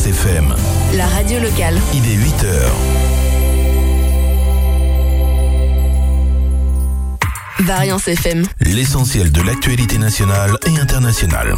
Variance FM. La radio locale. Il est 8h. Variance FM. L'essentiel de l'actualité nationale et internationale.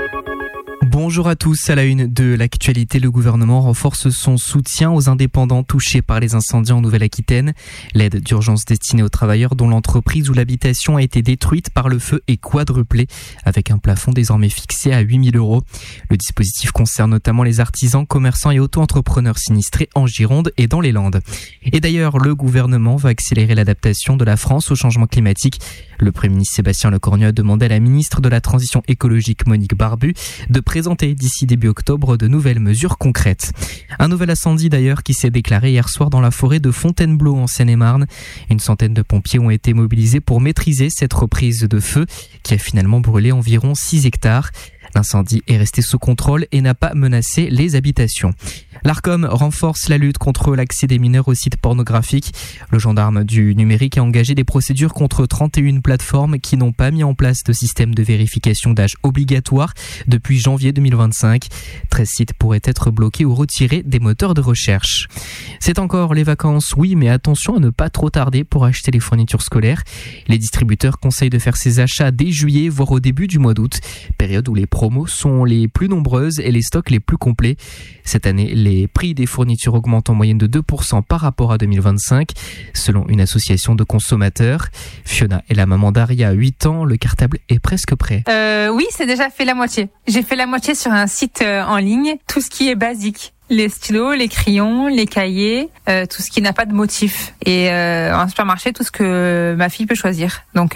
Bonjour à tous. À la une de l'actualité, le gouvernement renforce son soutien aux indépendants touchés par les incendies en Nouvelle-Aquitaine. L'aide d'urgence destinée aux travailleurs dont l'entreprise ou l'habitation a été détruite par le feu est quadruplée, avec un plafond désormais fixé à 8 000 €. Le dispositif concerne notamment les artisans, commerçants et auto-entrepreneurs sinistrés en Gironde et dans les Landes. Et d'ailleurs, le gouvernement va accélérer l'adaptation de la France au changement climatique. Le Premier ministre Sébastien Lecornu a demandé à la ministre de la Transition écologique Monique Barbu de présenter d'ici début octobre de nouvelles mesures concrètes. Un nouvel incendie d'ailleurs qui s'est déclaré hier soir dans la forêt de Fontainebleau en Seine-et-Marne. Une centaine de pompiers ont été mobilisés pour maîtriser cette reprise de feu qui a finalement brûlé environ 6 hectares. L'incendie est resté sous contrôle et n'a pas menacé les habitations. L'Arcom renforce la lutte contre l'accès des mineurs aux sites pornographiques. Le gendarme du numérique a engagé des procédures contre 31 plateformes qui n'ont pas mis en place de système de vérification d'âge obligatoire depuis janvier 2025. 13 sites pourraient être bloqués ou retirés des moteurs de recherche. C'est encore les vacances, oui, mais attention à ne pas trop tarder pour acheter les fournitures scolaires. Les distributeurs conseillent de faire ses achats dès juillet, voire au début du mois d'août, période où les promos sont les plus nombreuses et les stocks les plus complets. Cette année, les prix des fournitures augmentent en moyenne de 2% par rapport à 2025, selon une association de consommateurs. Fiona est la maman d'Aria à 8 ans. Le cartable est presque prêt. Oui, c'est déjà fait la moitié. J'ai fait la moitié sur un site en ligne. Tout ce qui est basique. Les stylos, les crayons, les cahiers, tout ce qui n'a pas de motif. Et en supermarché, tout ce que ma fille peut choisir. Donc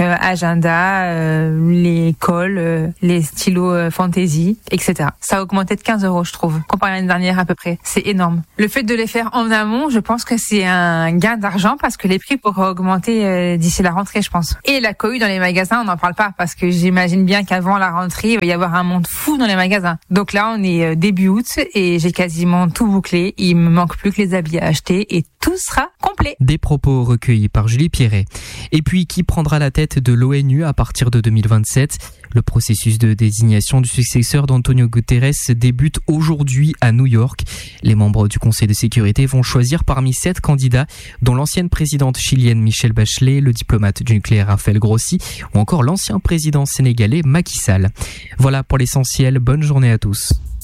agenda, les cols, les stylos fantaisie, etc. Ça a augmenté de 15 €, je trouve, comparé à l'année dernière à peu près. C'est énorme. Le fait de les faire en amont, je pense que c'est un gain d'argent parce que les prix pourraient augmenter d'ici la rentrée, je pense. Et la cohue dans les magasins, on n'en parle pas parce que j'imagine bien qu'avant la rentrée, il va y avoir un monde fou dans les magasins. Donc là, on est début août et j'ai quasiment tout bouclé, il me manque plus que les habits à acheter et tout sera complet. Des propos recueillis par Julie Pierret. Et puis, qui prendra la tête de l'ONU à partir de 2027 ? Le processus de désignation du successeur d'Antonio Guterres débute aujourd'hui à New York. Les membres du Conseil de sécurité vont choisir parmi 7 candidats, dont l'ancienne présidente chilienne Michelle Bachelet, le diplomate du nucléaire Rafael Grossi ou encore l'ancien président sénégalais Macky Sall. Voilà pour l'essentiel. Bonne journée à tous.